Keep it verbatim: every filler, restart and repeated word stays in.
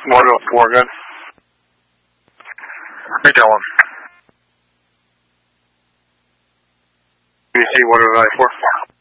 One oh four, good. Hey, tell him. B C one oh nine four.